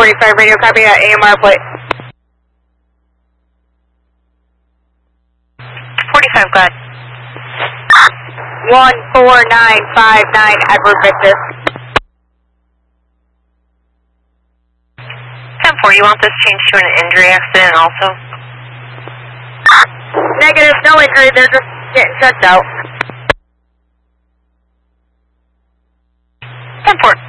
45 radio, copy at AMR plate. 45, go ahead. 14959 Edward Victor. 10-4, you want this changed to an injury accident also? Negative, no injury, they're just getting checked out. 10-4.